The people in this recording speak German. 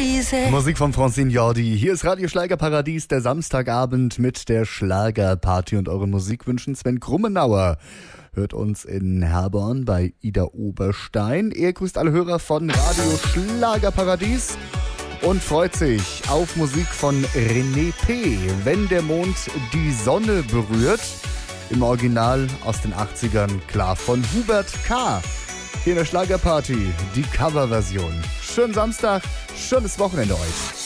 Wiese. Musik von Francine Jordi. Hier ist Radio Schlagerparadies, der Samstagabend mit der Schlagerparty und euren Musikwünschen. Sven Grummenauer hört uns in Herborn bei Ida Oberstein. Er grüßt alle Hörer von Radio Schlagerparadies und freut sich auf Musik von René P. Wenn der Mond die Sonne berührt. Im Original aus den 80ern, klar, von Hubert K. Hier in der Schlagerparty, die Coverversion. Schönen Samstag, schönes Wochenende euch.